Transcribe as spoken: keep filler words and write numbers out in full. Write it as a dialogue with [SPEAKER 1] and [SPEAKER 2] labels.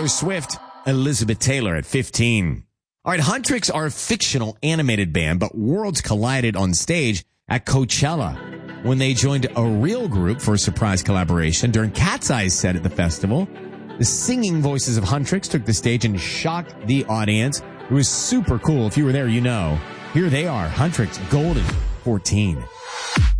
[SPEAKER 1] Taylor Swift, Elizabeth Taylor at fifteen. All right, Huntrix are a fictional animated band, but worlds collided on stage at Coachella when they joined a real group for a surprise collaboration. During Cat's Eyes set at the festival, the singing voices of Huntrix took the stage and shocked the audience. It was super cool. If you were there, you know. Here they are, Huntrix Golden fourteen.